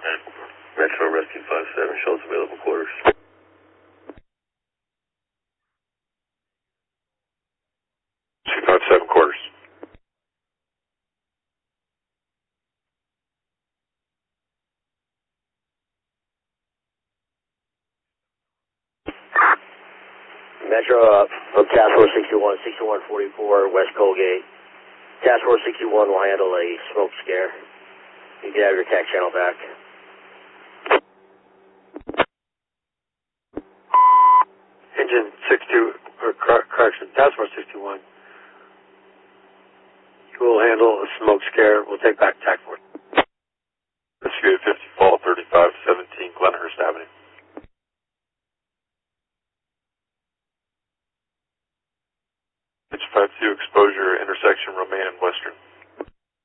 Metro Rescue 57, shows available quarters. C57 quarters. Metro from Task Force 61, 6144 West Colgate. Task Force 61 will handle a smoke scare. You can have your TAC channel back. Engine 62, or correction, Task Force 61. You will handle a smoke scare. We'll take back TAC